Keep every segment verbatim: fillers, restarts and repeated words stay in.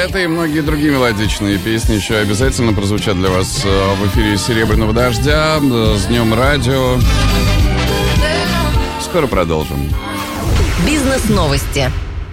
Это и многие другие мелодичные песни еще обязательно прозвучат для вас в эфире «Серебряного дождя». С Днем радио. Скоро продолжим. Бизнес-новости.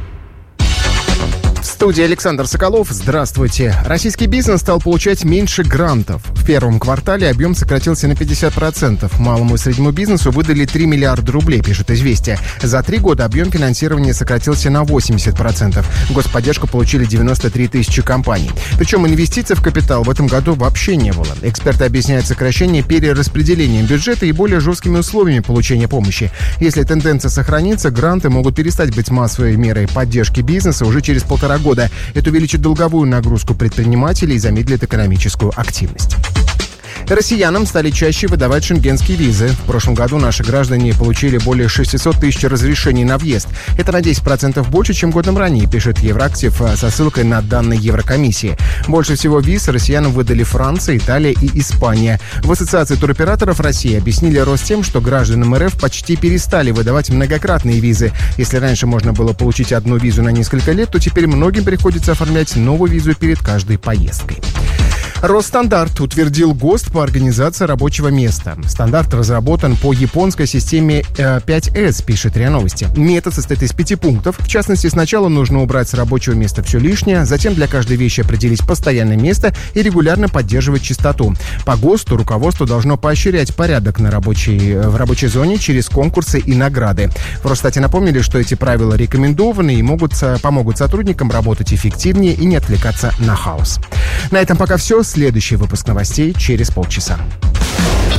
В студии Александр Соколов. Здравствуйте. Российский бизнес стал получать меньше грантов. В первом квартале объем сократился на пятьдесят процентов. Малому и среднему бизнесу выдали три миллиарда рублей, пишет «Известия». За три года объем финансирования сократился на восемьдесят процентов. Господдержку получили девяносто три тысячи компаний. Причем инвестиций в капитал в этом году вообще не было. Эксперты объясняют сокращение перераспределением бюджета и более жесткими условиями получения помощи. Если тенденция сохранится, гранты могут перестать быть массовой мерой поддержки бизнеса уже через полтора года. Это увеличит долговую нагрузку предпринимателей и замедлит экономическую активность. Россиянам стали чаще выдавать шенгенские визы. В прошлом году наши граждане получили более шестьсот тысяч разрешений на въезд. Это на десять процентов больше, чем годом ранее, пишет Евроактив со ссылкой на данные Еврокомиссии. Больше всего виз россиянам выдали Франция, Италия и Испания. В Ассоциации туроператоров России объяснили рост тем, что гражданам РФ почти перестали выдавать многократные визы. Если раньше можно было получить одну визу на несколько лет, то теперь многим приходится оформлять новую визу перед каждой поездкой. Росстандарт утвердил ГОСТ по организации рабочего места. Стандарт разработан по японской системе пять эс, пишет РИА Новости. Метод состоит из пяти пунктов. В частности, сначала нужно убрать с рабочего места все лишнее, затем для каждой вещи определить постоянное место и регулярно поддерживать чистоту. По ГОСТу руководство должно поощрять порядок на рабочей, в рабочей зоне через конкурсы и награды. В Росстате напомнили, что эти правила рекомендованы и могут, помогут сотрудникам работать эффективнее и не отвлекаться на хаос. На этом пока все. Следующий выпуск новостей через полчаса.